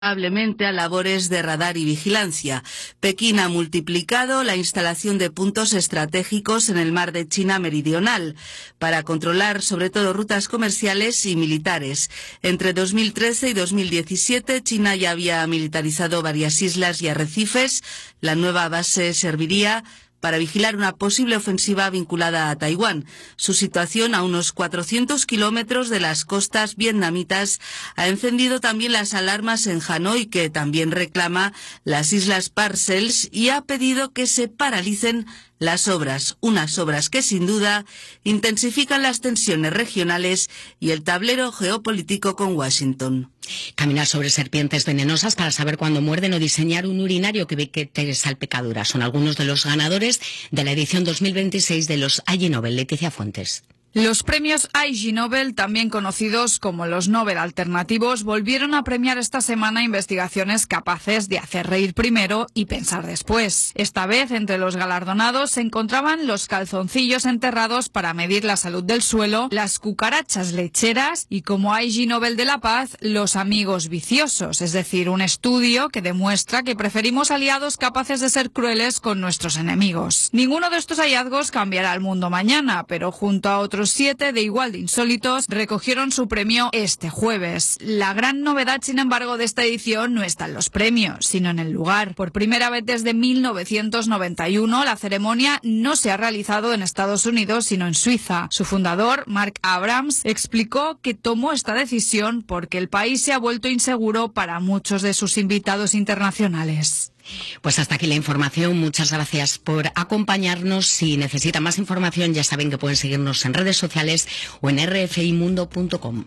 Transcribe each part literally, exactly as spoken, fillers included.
Probablemente a labores de radar y vigilancia. Pekín ha multiplicado la instalación de puntos estratégicos en el mar de China Meridional para controlar sobre todo rutas comerciales y militares. Entre dos mil trece y dos mil diecisiete, China ya había militarizado varias islas y arrecifes. La nueva base serviría para vigilar una posible ofensiva vinculada a Taiwán. Su situación a unos cuatrocientos kilómetros de las costas vietnamitas ha encendido también las alarmas en Hanoi, que también reclama las Islas Paracels y ha pedido que se paralicen las obras, unas obras que sin duda intensifican las tensiones regionales y el tablero geopolítico con Washington. Caminar sobre serpientes venenosas para saber cuándo muerden o diseñar un urinario que evite salpicaduras son algunos de los ganadores de la edición dos mil veintiséis de los I G Nobel. Leticia Fuentes. Los premios I G Nobel, también conocidos como los Nobel alternativos, volvieron a premiar esta semana investigaciones capaces de hacer reír primero y pensar después. Esta vez, entre los galardonados se encontraban los calzoncillos enterrados para medir la salud del suelo, las cucarachas lecheras y, como I G Nobel de la Paz, los amigos viciosos, es decir, un estudio que demuestra que preferimos aliados capaces de ser crueles con nuestros enemigos. Ninguno de estos hallazgos cambiará el mundo mañana, pero junto a otros siete de igual de insólitos recogieron su premio este jueves. La gran novedad, sin embargo, de esta edición no está en los premios, sino en el lugar. Por primera vez desde mil novecientos noventa y uno, la ceremonia no se ha realizado en Estados Unidos, sino en Suiza. Su fundador, Mark Abrams, explicó que tomó esta decisión porque el país se ha vuelto inseguro para muchos de sus invitados internacionales. Pues hasta aquí la información. Muchas gracias por acompañarnos. Si necesitan más información, ya saben que pueden seguirnos en redes sociales o en r f i mundo punto com.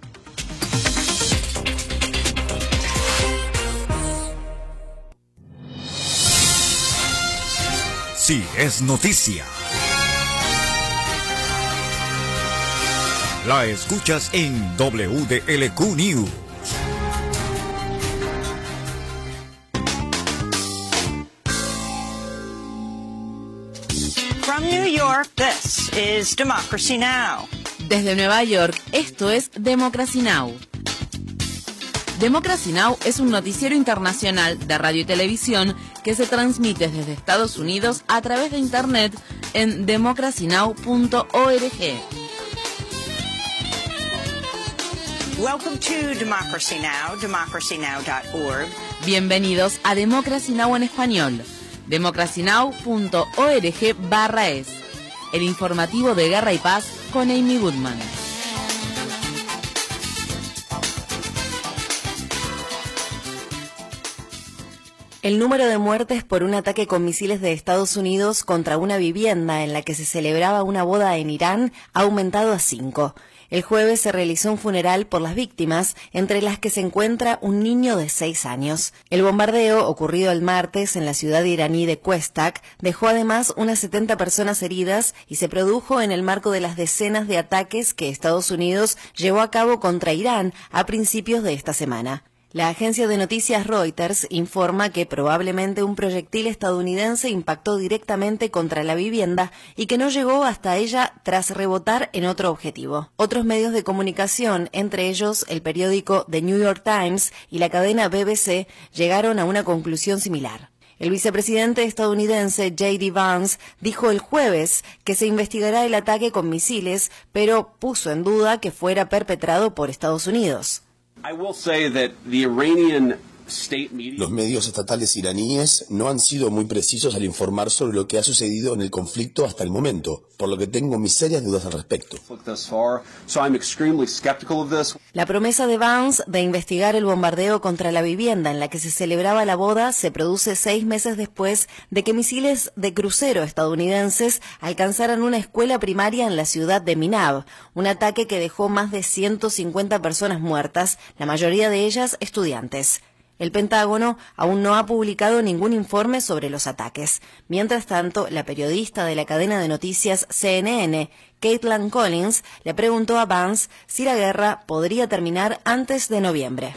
Sí, es noticia. La escuchas en W D L Q News. From New York, this is Democracy Now! Desde Nueva York, esto es Democracy Now! Democracy Now! Es un noticiero internacional de radio y televisión que se transmite desde Estados Unidos a través de Internet en democracy now punto org. Welcome to Democracy Now!, democracy now dot org. Bienvenidos a Democracy Now! En español. democracy now punto org barra es. El informativo de Guerra y Paz con Amy Goodman. El número de muertes por un ataque con misiles de Estados Unidos contra una vivienda en la que se celebraba una boda en Irán ha aumentado a cinco. El jueves se realizó un funeral por las víctimas, entre las que se encuentra un niño de seis años. El bombardeo, ocurrido el martes en la ciudad iraní de Questak, dejó además unas setenta personas heridas y se produjo en el marco de las decenas de ataques que Estados Unidos llevó a cabo contra Irán a principios de esta semana. La agencia de noticias Reuters informa que probablemente un proyectil estadounidense impactó directamente contra la vivienda y que no llegó hasta ella tras rebotar en otro objetivo. Otros medios de comunicación, entre ellos el periódico The New York Times y la cadena B B C, llegaron a una conclusión similar. El vicepresidente estadounidense J D Vance dijo el jueves que se investigará el ataque con misiles, pero puso en duda que fuera perpetrado por Estados Unidos. Los medios estatales iraníes no han sido muy precisos al informar sobre lo que ha sucedido en el conflicto hasta el momento, por lo que tengo mis serias dudas al respecto. La promesa de Vance de investigar el bombardeo contra la vivienda en la que se celebraba la boda se produce seis meses después de que misiles de crucero estadounidenses alcanzaran una escuela primaria en la ciudad de Minab, un ataque que dejó más de ciento cincuenta personas muertas, la mayoría de ellas estudiantes. El Pentágono aún no ha publicado ningún informe sobre los ataques. Mientras tanto, la periodista de la cadena de noticias C N N, Caitlin Collins, le preguntó a Vance si la guerra podría terminar antes de noviembre.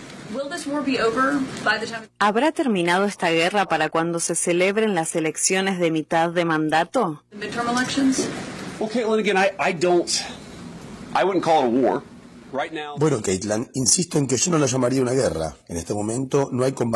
¿Habrá terminado esta guerra para cuando se celebren las elecciones de mitad de mandato? Well, Caitlin, again, I, I don't, I wouldn't call it a war. Bueno, Caitlin, insisto en que yo no la llamaría una guerra. En este momento no hay combate